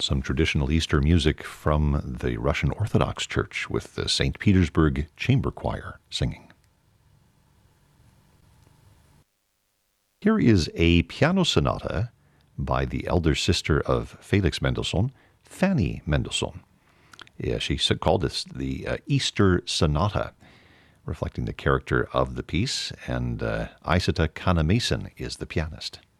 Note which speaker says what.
Speaker 1: some traditional Easter music from the Russian Orthodox Church with the St. Petersburg Chamber Choir singing. Here is a piano sonata by the elder sister of Felix Mendelssohn, Fanny Mendelssohn. Yeah, she called this the Easter Sonata, reflecting the character of the piece, and Isata Kana-Mason is the pianist.